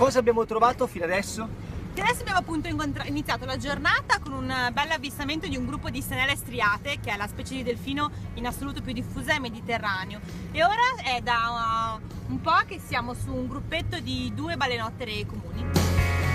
Cosa abbiamo trovato fino adesso? Che adesso abbiamo appunto iniziato la giornata con un bel avvistamento di un gruppo di stenelle striate, che è la specie di delfino in assoluto più diffusa nel Mediterraneo, e ora è da un po' che siamo su un gruppetto di 2 balenottere comuni.